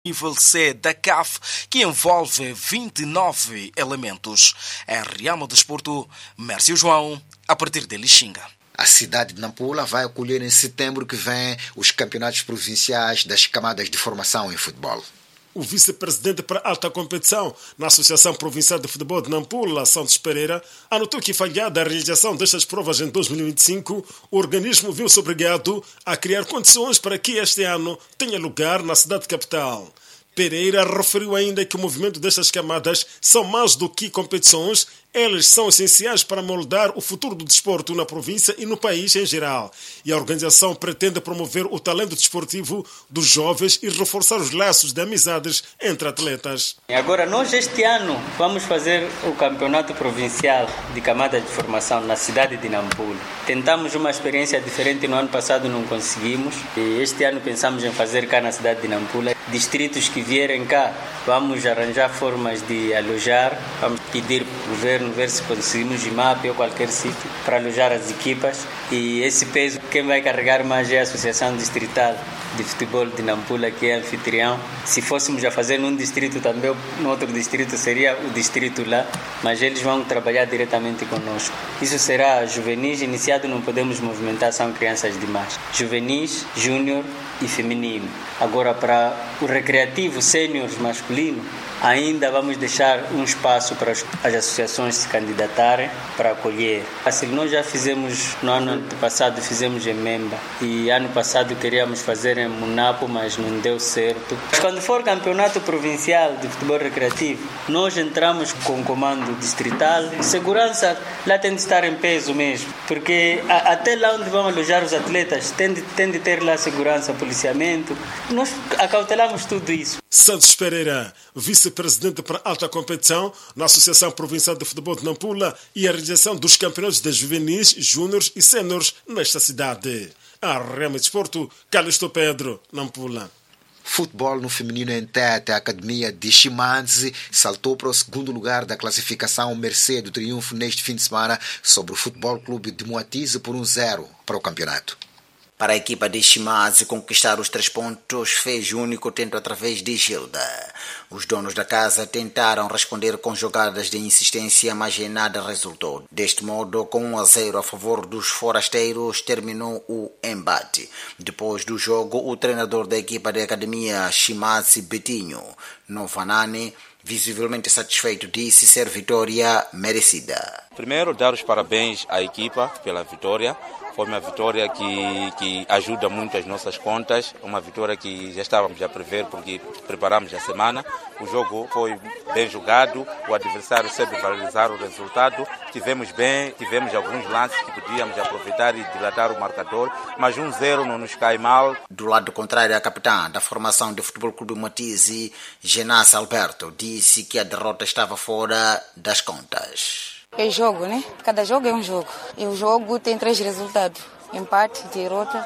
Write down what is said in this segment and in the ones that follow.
nível C da CAF, que envolve 29 elementos. É Real Desporto, Mércio João, a partir de Lixinga. A cidade de Nampula vai acolher em setembro que vem os campeonatos provinciais das camadas de formação em futebol. O vice-presidente para alta competição na Associação Provincial de Futebol de Nampula, Santos Pereira, anotou que, falhada a realização destas provas em 2025, o organismo viu-se obrigado a criar condições para que este ano tenha lugar na cidade capital. Pereira referiu ainda que o movimento destas camadas são mais do que competições, elas são essenciais para moldar o futuro do desporto na província e no país em geral. E a organização pretende promover o talento desportivo dos jovens e reforçar os laços de amizades entre atletas. Agora, nós este ano vamos fazer o campeonato provincial de camadas de formação na cidade de Nampula. Tentamos uma experiência diferente, no ano passado não conseguimos. E este ano pensamos em fazer cá na cidade de Nampula. Distritos que vierem cá, vamos arranjar formas de alojar, vamos pedir para o governo ver se conseguimos IMAP ou qualquer sítio para alojar as equipas. E esse peso, quem vai carregar mais é a Associação Distrital de Futebol de Nampula, que é anfitrião. Se fôssemos a fazer num distrito também, no outro distrito seria o distrito lá, mas eles vão trabalhar diretamente conosco. Isso será juvenis, iniciado não podemos movimentar, são crianças demais. Juvenis, júnior e feminino. Agora, para o recreativo, sêniores masculino, ainda vamos deixar um espaço para as associações se candidatarem para acolher. Assim, nós já fizemos, no ano passado fizemos em Memba e ano passado queríamos fazer em Munapo, mas não deu certo. Mas quando for campeonato provincial de futebol recreativo, nós entramos com o comando distrital. Segurança lá tem de estar em peso mesmo, porque até lá onde vão alojar os atletas tem de ter lá segurança, policiamento. Nós acautelamos tudo isso. Santos Pereira, vice-presidente para alta competição na Associação Provincial de Futebol de Nampula e a realização dos campeonatos de juvenis, júniores e sêniores nesta cidade. A Rema Desporto, Calixto Pedro, Nampula. Futebol no feminino em Tete, a Academia de Chimanzi saltou para o segundo lugar da classificação mercê do triunfo neste fim de semana sobre o Futebol Clube de Moatize por 1-0 para o campeonato. Para a equipa de Chimazi conquistar os 3 pontos, fez o único tento através de Gilda. Os donos da casa tentaram responder com jogadas de insistência, mas em nada resultou. Deste modo, com 1-0 a favor dos forasteiros, terminou o embate. Depois do jogo, o treinador da equipa da academia, Chimazi Betinho Novanani, visivelmente satisfeito, disse ser vitória merecida. Primeiro, dar os parabéns à equipa pela vitória. Foi uma vitória que ajuda muito as nossas contas, uma vitória que já estávamos a prever porque preparamos a semana. O jogo foi bem jogado, o adversário soube valorizar o resultado. Tivemos alguns lances que podíamos aproveitar e dilatar o marcador, mas 1-0 não nos cai mal. Do lado contrário, a capitã da formação do Futebol Clube Moatize, Genas Alberto, disse que a derrota estava fora das contas. É jogo, né? Cada jogo é um jogo. E o jogo tem 3 resultados: empate, derrota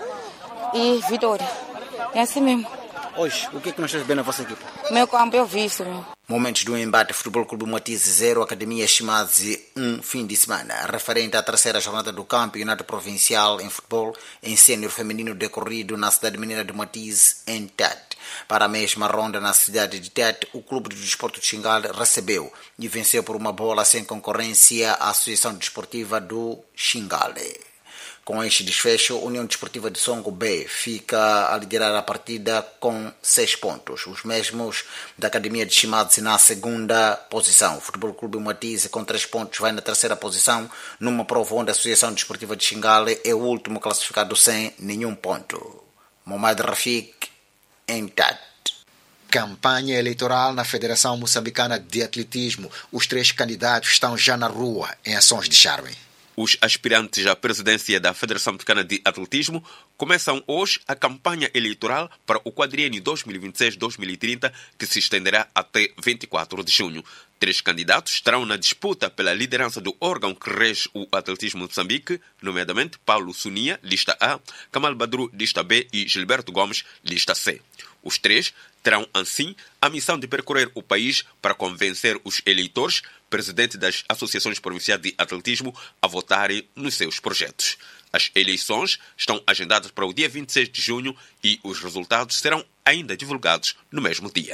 e vitória. É assim mesmo. Hoje, o que é que não estás bem na vossa equipe? Meu campo eu visto, meu. Momentos do embate: Futebol Clube Moatize 0, Academia Chimazi 1, fim de semana. Referente à terceira jornada do Campeonato Provincial em Futebol em Sênior Feminino decorrido na cidade mineira de Moatize, em Tete. Para a mesma ronda na cidade de Tete, o Clube de Desporto de Xingale recebeu e venceu por 1 bola sem concorrência a Associação Desportiva do Xingale. Com este desfecho, a União Desportiva de Songo B fica a liderar a partida com 6 pontos. Os mesmos da Academia de Chimazi na segunda posição. O Futebol Clube Moatize com 3 pontos vai na terceira posição, numa prova onde a Associação Desportiva de Xingale é o último classificado sem nenhum ponto. Mohamed Rafik, em Tete. Campanha eleitoral na Federação Moçambicana de Atletismo. Os 3 candidatos estão já na rua em ações de charme. Os aspirantes à presidência da Federação Moçambicana de Atletismo começam hoje a campanha eleitoral para o quadriênio 2026-2030, que se estenderá até 24 de junho. 3 candidatos estarão na disputa pela liderança do órgão que rege o atletismo de Moçambique, nomeadamente Paulo Sunia, lista A, Kamal Badru, lista B e Gilberto Gomes, lista C. Os 3 terão, assim, a missão de percorrer o país para convencer os eleitores, presidentes das associações provinciais de atletismo, a votarem nos seus projetos. As eleições estão agendadas para o dia 26 de junho e os resultados serão ainda divulgados no mesmo dia.